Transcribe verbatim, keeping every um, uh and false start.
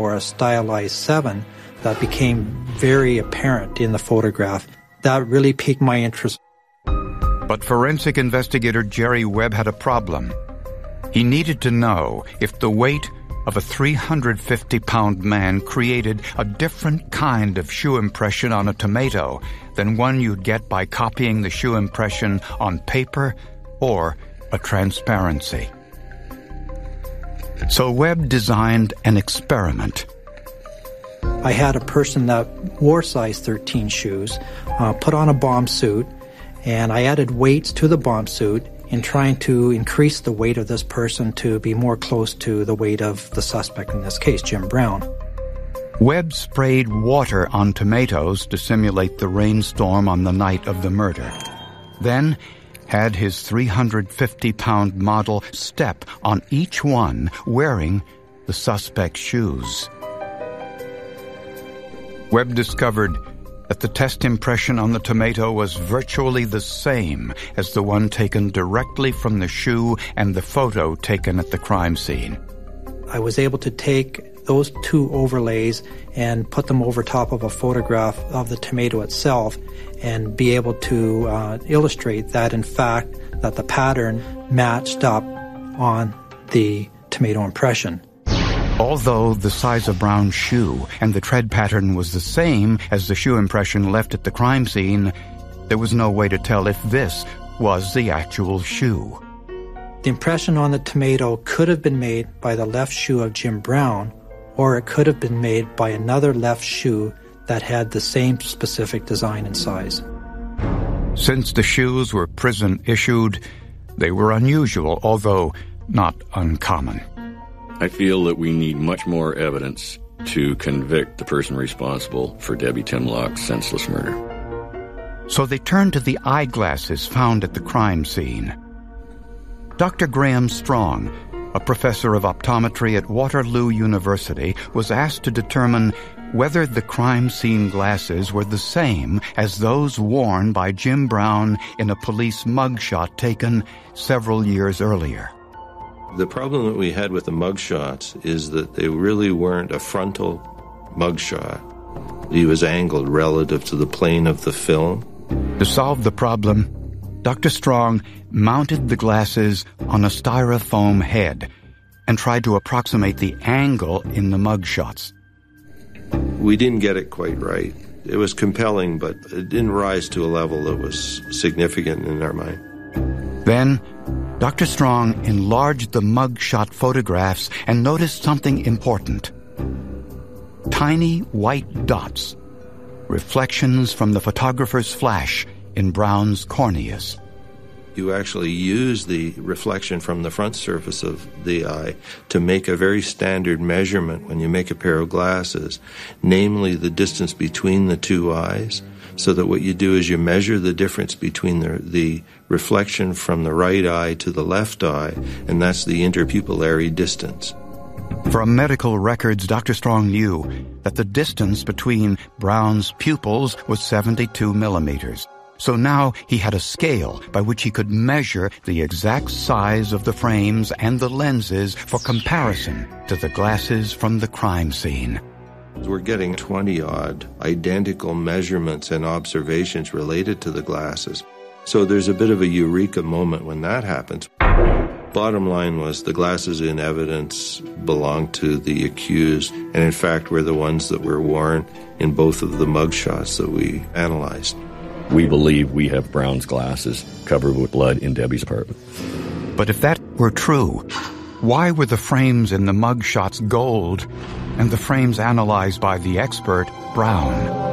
or a stylized seven that became very apparent in the photograph. That really piqued my interest. But forensic investigator Jerry Webb had a problem. He needed to know if the weight of a three hundred fifty pound man created a different kind of shoe impression on a tomato than one you'd get by copying the shoe impression on paper or a transparency. So Webb designed an experiment. I had a person that wore size thirteen shoes, uh, put on a bomb suit, and I added weights to the bomb suit in trying to increase the weight of this person to be more close to the weight of the suspect, in this case, Jim Brown. Webb sprayed water on tomatoes to simulate the rainstorm on the night of the murder. Then had his three hundred fifty pound model step on each one wearing the suspect's shoes. Webb discovered that the test impression on the tomato was virtually the same as the one taken directly from the shoe and the photo taken at the crime scene. I was able to take those two overlays and put them over top of a photograph of the tomato itself and be able to uh, illustrate that, in fact, that the pattern matched up on the tomato impression. Although the size of Brown's shoe and the tread pattern was the same as the shoe impression left at the crime scene, there was no way to tell if this was the actual shoe. The impression on the tomato could have been made by the left shoe of Jim Brown, or it could have been made by another left shoe that had the same specific design and size. Since the shoes were prison-issued, they were unusual, although not uncommon. I feel that we need much more evidence to convict the person responsible for Debbie Timlock's senseless murder. So they turned to the eyeglasses found at the crime scene. Doctor Graham Strong, a professor of optometry at Waterloo University, was asked to determine whether the crime scene glasses were the same as those worn by Jim Brown in a police mugshot taken several years earlier. The problem that we had with the mugshots is that they really weren't a frontal mugshot. He was angled relative to the plane of the film. To solve the problem, Doctor Strong mounted the glasses on a styrofoam head and tried to approximate the angle in the mugshots. We didn't get it quite right. It was compelling, but it didn't rise to a level that was significant in our mind. Then, Doctor Strong enlarged the mugshot photographs and noticed something important. Tiny white dots, reflections from the photographer's flash in Brown's corneas. You actually use the reflection from the front surface of the eye to make a very standard measurement when you make a pair of glasses, namely the distance between the two eyes, so that what you do is you measure the difference between the, the reflection from the right eye to the left eye, and that's the interpupillary distance. From medical records, Doctor Strong knew that the distance between Brown's pupils was seventy-two millimeters. So now he had a scale by which he could measure the exact size of the frames and the lenses for comparison to the glasses from the crime scene. We're getting twenty-odd identical measurements and observations related to the glasses. So there's a bit of a eureka moment when that happens. Bottom line was the glasses in evidence belonged to the accused, and in fact were the ones that were worn in both of the mugshots that we analyzed. We believe we have Brown's glasses covered with blood in Debbie's apartment. But if that were true, why were the frames in the mugshots gold and the frames analyzed by the expert brown?